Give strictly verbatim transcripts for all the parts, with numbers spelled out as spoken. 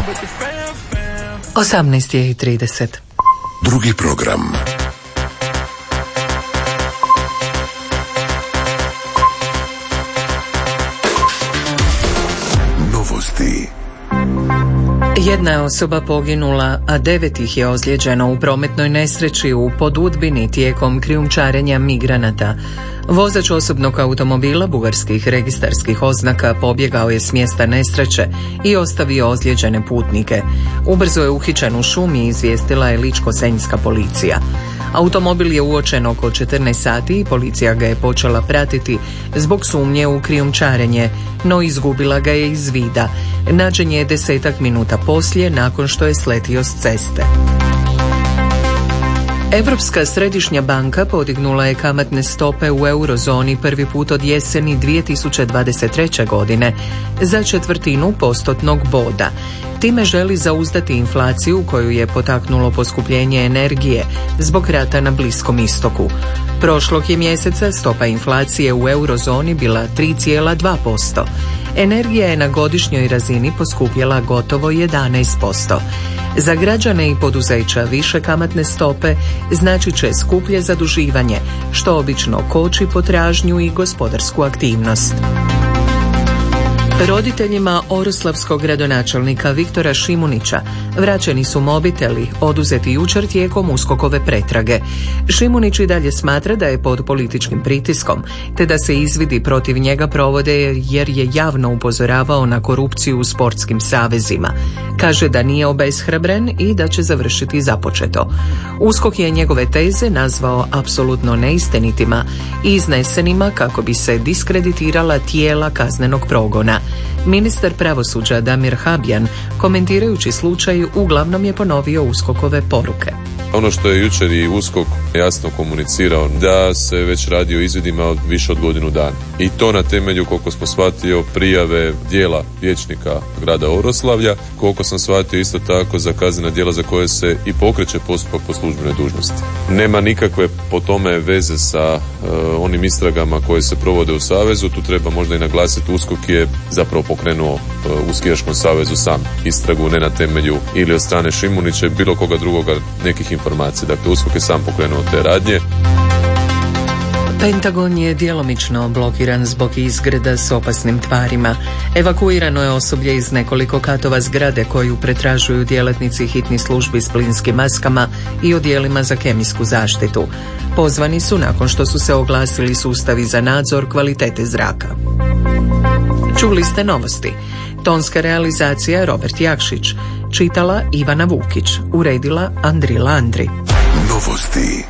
osamnaest je i trideset. Drugi program. Novosti. Jedna je osoba poginula, a devet ih je ozlijeđeno u prometnoj nesreći u Podudbini tijekom krijumčarenja migranata. Vozač osobnog automobila bugarskih registarskih oznaka pobjegao je s mjesta nesreće i ostavio ozlijeđene putnike. Ubrzo je uhićen u šumi, izvijestila je Ličko-senjska policija. Automobil je uočen oko četrnaest sati i policija ga je počela pratiti zbog sumnje u krijumčarenje, no izgubila ga je iz vida. Nađen je desetak minuta poslije nakon što je sletio s ceste. Europska središnja banka podignula je kamatne stope u eurozoni prvi put od jeseni dvije tisuće dvadeset treće. godine za četvrtinu postotnog boda. Time želi zauzdati inflaciju koju je potaknulo poskupljenje energije zbog rata na Bliskom istoku. Prošlog je mjeseca stopa inflacije u eurozoni bila tri zarez dva posto. Energija je na godišnjoj razini poskupjela gotovo jedanaest posto. Za građane i poduzeća više kamatne stope znači će skuplje zaduživanje, što obično koči potražnju i gospodarsku aktivnost. Roditeljima oroslavskog gradonačelnika Viktora Šimunića vraćeni su mobiteli oduzeti jučer tijekom USKOK-ove pretrage. Šimunić i dalje smatra da je pod političkim pritiskom, te da se izvidi protiv njega provode jer je javno upozoravao na korupciju u sportskim savezima. Kaže da nije obeshrabren i da će završiti započeto. USKOK je njegove teze nazvao apsolutno neistinitima i iznesenima kako bi se diskreditirala tijela kaznenog progona. Ministar pravosuđa Damir Habjan, komentirajući slučaj, uglavnom je ponovio USKOK-ove poruke. Ono što je jučer i USKOK jasno komunicirao, da se već radi o izvidima od više od godinu dana. I to na temelju, koliko smo shvatio, prijave dijela vijećnika grada Oroslavlja, koliko sam shvatio isto tako za kaznena djela za koje se i pokreće postupak po službenoj dužnosti. Nema nikakve po tome veze sa uh, onim istragama koje se provode u Savezu. Tu treba možda i naglasiti, USKOK je zapravo pokrenuo uh, u Skijaškom savezu sam istragu, ne na temelju ili od strane Šimunića i bilo koga drugoga nekih informacija. Dakle, USKOK je sam pokrenuo te radnje. Pentagon je djelomično blokiran zbog izgreda s opasnim tvarima. Evakuirano je osoblje iz nekoliko katova zgrade koju pretražuju djelatnici hitnih službi s plinskim maskama i odjelima za kemijsku zaštitu. Pozvani su nakon što su se oglasili sustavi za nadzor kvalitete zraka. Čuli ste novosti. Tonska realizacija Robert Jakšić. Čitala Ivana Vukić. Uredila Andrila Andri. Novosti.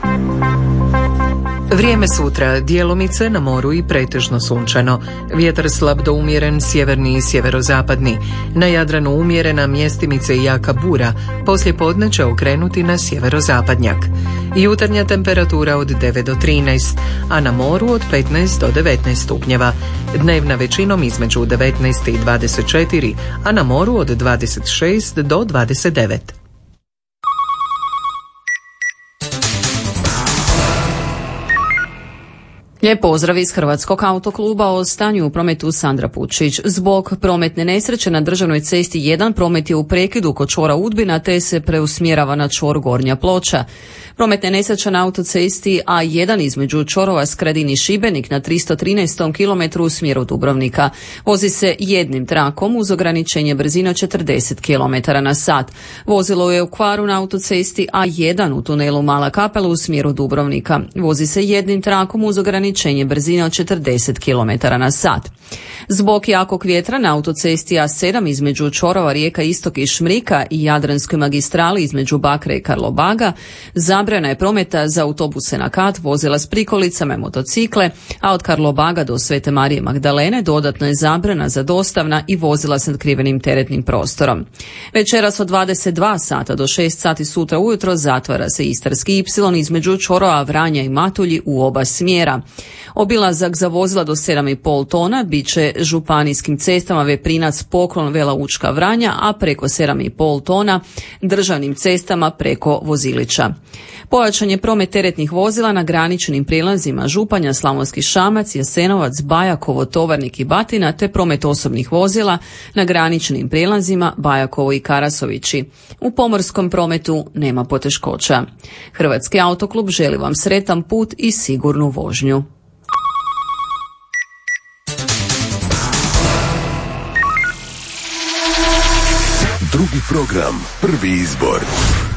Vrijeme sutra, djelomice na moru i pretežno sunčano. Vjetar slab do umjeren, sjeverni i sjeverozapadni. Na Jadranu umjerena, mjestimice i jaka bura. Poslije podne će okrenuti na sjeverozapadnjak. Jutarnja temperatura od devet do trinaest, a na moru od petnaest do devetnaest stupnjeva. Dnevna većinom između devetnaest i dvadeset četiri, a na moru od dvadeset šest do dvadeset devet. Lijep pozdrav iz Hrvatskog autokluba. O stanju u prometu Sandra Pučić. Zbog prometne nesreće na državnoj cesti jedan promet je u prekidu kod čvora Udbina te se preusmjerava na čvor Gornja Ploča. Prometna nesreća na autocesti A jedan između čvorova Skradin i Šibenik na tristo trinaestom kilometru u smjeru Dubrovnika. Vozi se jednim trakom uz ograničenje brzine od četrdeset kilometara na sat. Vozilo je u kvaru na autocesti A jedan u tunelu Mala Kapela u smjeru Dubrovnika. Vozi se jednim trakom uz ograničenje brzine od četrdeset kilometara na sat. Zbog jakog vjetra na autocesti A sedam između čvorova Rijeka Istok i Šmrika i Jadranskoj magistrali između Bakra i Karlobaga zabrana je prometa za autobuse na kat, vozila s prikolicama i motocikle, a od Karlobaga do Svete Marije Magdalene dodatno je zabrana za dostavna i vozila s nadkrivenim teretnim prostorom. Večeras od dvadeset dva sata do šest sati sutra ujutro zatvara se Istarski ipsilon između čvorova Vranja i Matulji u oba smjera. Obilazak za vozila do sedam i pol tona bit će županijskim cestama Veprinac, Poklon, Vela Učka, Vranja, a preko sedam i pol tona državnim cestama preko Vozilića. Pojačan je promet teretnih vozila na graničnim prijelazima Županja, Slavonski Šamac, Jasenovac, Bajakovo, Tovarnik i Batina, te promet osobnih vozila na graničnim prijelazima Bajakovo i Karasovići. U pomorskom prometu nema poteškoća. Hrvatski autoklub želi vam sretan put i sigurnu vožnju. Drugi program, prvi izbor.